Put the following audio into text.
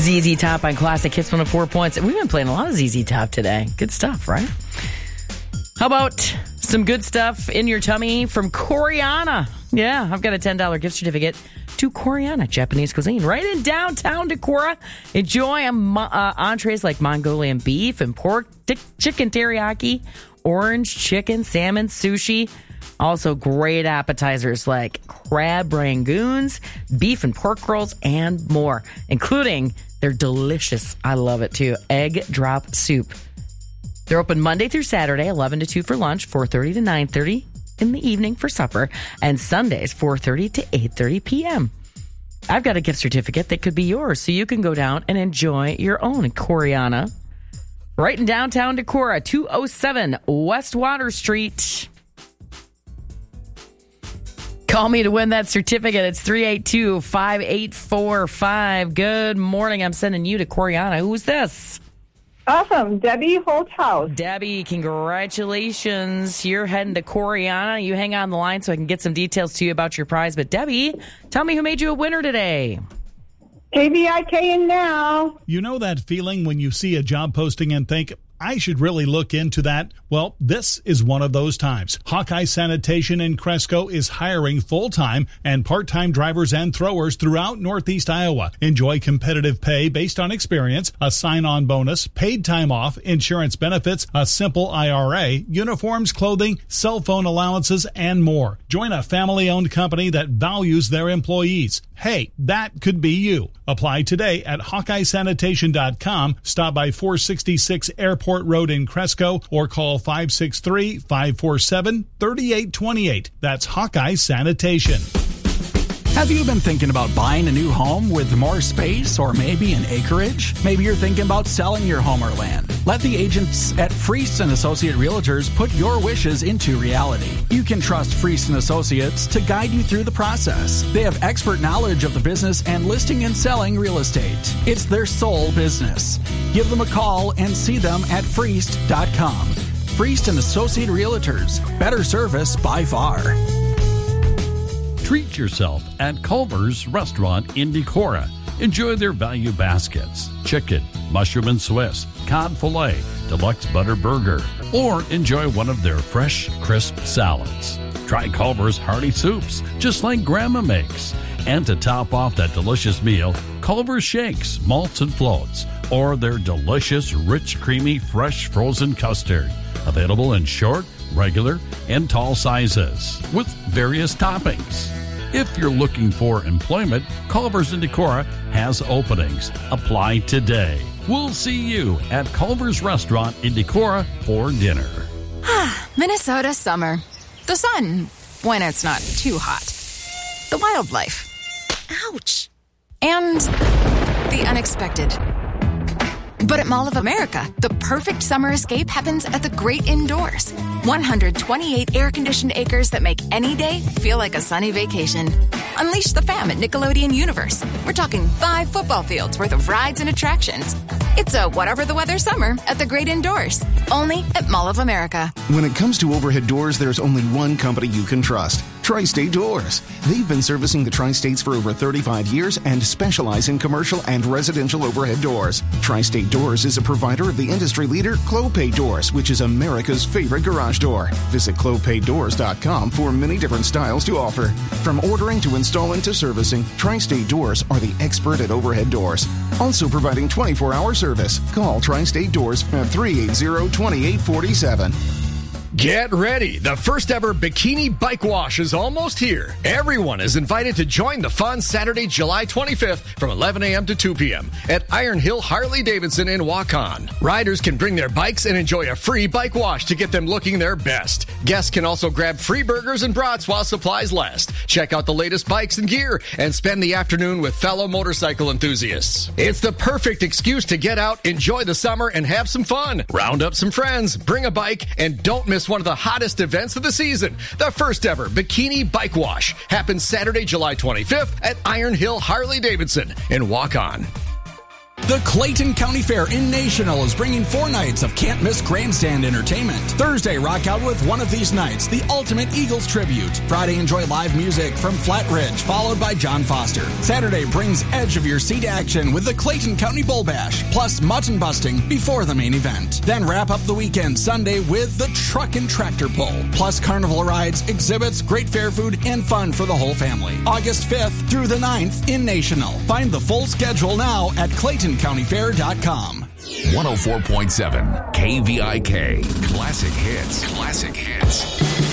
ZZ Top on Classic Hits 104 points. We've been playing a lot of ZZ Top today. Good stuff, right? How about some good stuff in your tummy from Koreana? Yeah, I've got a $10 gift certificate to Koreana Japanese cuisine right in downtown Decorah. Enjoy entrees like Mongolian beef and pork, chicken teriyaki, orange chicken, salmon, sushi. Also great appetizers like crab rangoons, beef and pork rolls, and more, including their delicious, I love it too, egg drop soup. They're open Monday through Saturday, 11 to 2 for lunch, 4:30 to 9:30 in the evening for supper, and Sundays, 4:30 to 8:30 p.m. I've got a gift certificate that could be yours, so you can go down and enjoy your own Koreana right in downtown Decorah, 207 West Water Street. Call me to win that certificate. It's 382-5845. Good morning. I'm sending you to Koreana. Who's this? Awesome. Debbie Holthouse. Debbie, congratulations. You're heading to Koreana. You hang on the line so I can get some details to you about your prize. But Debbie, tell me who made you a winner today. KVIK and now. You know that feeling when you see a job posting and think, I should really look into that? Well, this is one of those times. Hawkeye Sanitation in Cresco is hiring full-time and part-time drivers and throwers throughout Northeast Iowa. Enjoy competitive pay based on experience, a sign-on bonus, paid time off, insurance benefits, a simple IRA, uniforms, clothing, cell phone allowances, and more. Join a family-owned company that values their employees. Hey, that could be you. Apply today at HawkeyeSanitation.com. Stop by 466 Airport Road in Cresco or call 563-547-3828. That's Hawkeye Sanitation. Have you been thinking about buying a new home with more space or maybe an acreage? Maybe you're thinking about selling your home or land. Let the agents at Friest & Associate Realtors put your wishes into reality. You can trust Friest & Associates to guide you through the process. They have expert knowledge of the business and listing and selling real estate. It's their sole business. Give them a call and see them at Friest.com. Friest & Associate Realtors. Better service by far. Treat yourself at Culver's Restaurant in Decorah. Enjoy their value baskets, chicken, mushroom and Swiss, cod filet, deluxe butter burger, or enjoy one of their fresh, crisp salads. Try Culver's hearty soups, just like Grandma makes. And to top off that delicious meal, Culver's shakes, malts and floats, or their delicious, rich, creamy, fresh frozen custard. Available in short, regular, and tall sizes with various toppings. If you're looking for employment, Culver's in Decorah has openings. Apply today. We'll see you at Culver's Restaurant in Decorah for dinner. Minnesota summer. The sun, when it's not too hot. The wildlife. Ouch. And the unexpected. But at Mall of America, the perfect summer escape happens at the great indoors. 128 air-conditioned acres that make any day feel like a sunny vacation. Unleash the fam at Nickelodeon Universe. We're talking 5 football fields worth of rides and attractions. It's a whatever the weather summer at the great indoors. Only at Mall of America. When it comes to overhead doors, there's only one company you can trust. Tri-State Doors. They've been servicing the Tri-States for over 35 years and specialize in commercial and residential overhead doors. Tri-State Doors is a provider of the industry leader Clopay Doors, which is America's favorite garage door. Visit clopaydoors.com for many different styles to offer. From ordering to installing to servicing, Tri-State Doors are the expert at overhead doors. Also providing 24-hour service. Call Tri-State Doors at 380-2847. Get ready. The first ever Bikini Bike Wash is almost here. Everyone is invited to join the fun Saturday, July 25th from 11 a.m. to 2 p.m. at Iron Hill Harley-Davidson in Waukon. Riders can bring their bikes and enjoy a free bike wash to get them looking their best. Guests can also grab free burgers and brats while supplies last. Check out the latest bikes and gear and spend the afternoon with fellow motorcycle enthusiasts. It's the perfect excuse to get out, enjoy the summer, and have some fun. Round up some friends, bring a bike, and don't miss one of the hottest events of the season. The first ever Bikini Bike Wash happens Saturday, July 25th at Iron Hill Harley-Davidson in Waukon. The Clayton County Fair in National is bringing 4 nights of can't-miss grandstand entertainment. Thursday, rock out with one of these nights, the Ultimate Eagles Tribute. Friday, enjoy live music from Flat Ridge, followed by John Foster. Saturday brings edge-of-your-seat action with the Clayton County Bull Bash, plus mutton busting before the main event. Then wrap up the weekend Sunday with the Truck and Tractor Pull, plus carnival rides, exhibits, great fair food, and fun for the whole family. August 5th through the 9th in National. Find the full schedule now at ClaytonCountyFair.com. 104.7 KVIK. Classic hits.